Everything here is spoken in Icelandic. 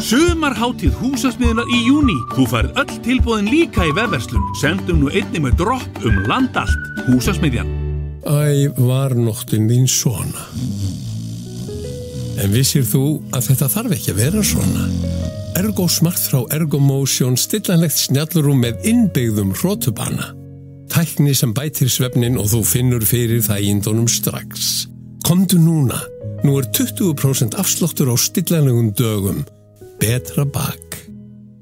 Sumarhátíð Húsasmiðjunnar í júní. Þú færð öll tilboðin líka í vefverslun. Sendum nú einnig með dropp land allt. Húsasmiðjan. Æ, var nóttin þín svona? En vissir þú að þetta þarf ekki að vera svona? Ergosmart frá Ergomotion stillanlegt snjallrúm með innbyggðum hrotubana. Tækni sem bætir svefnin og þú finnur fyrir þægindunum strax. Komdu núna. Nú 20% afsláttur á stillanlegum dögum. Betra bak.